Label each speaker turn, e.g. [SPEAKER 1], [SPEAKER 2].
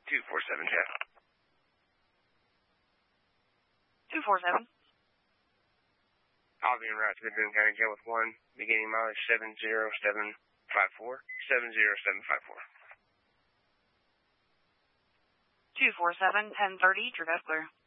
[SPEAKER 1] 247 Jeff.
[SPEAKER 2] 247.
[SPEAKER 1] I'll be en route to the Boone County Jail with 1, beginning mileage 70754. 70754.
[SPEAKER 2] 247, 1030, True Clear.